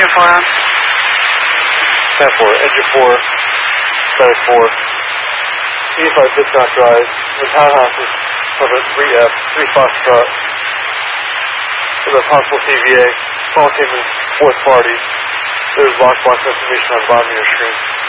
4 on. 10-4, engine 4, static 4. E5 did not drive. The townhouse is from a 3F, 3 Foxtrot. With a possible TVA. Call came in 4th party. There's lockbox information on the bottom of your screen.